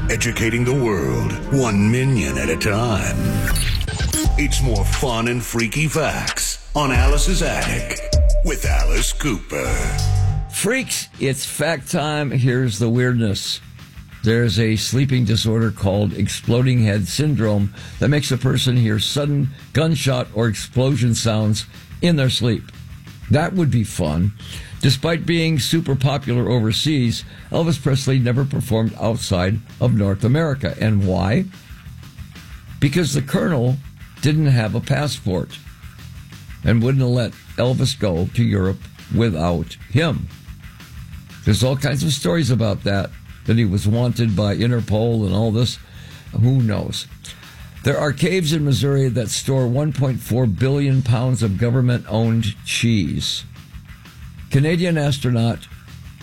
educating the world 1 million at a time. It's more fun and freaky facts on Alice's Attic with Alice Cooper. Freaks, it's fact time. Here's the weirdness. There's a sleeping disorder called exploding head syndrome that makes a person hear sudden gunshot or explosion sounds in their sleep. That would be fun. Despite being super popular overseas, Elvis Presley never performed outside of North America. And why? Because the Colonel didn't have a passport and wouldn't let Elvis go to Europe without him. There's all kinds of stories about that he was wanted by Interpol and all this. Who knows? There are caves in Missouri that store 1.4 billion pounds of government-owned cheese. Canadian astronaut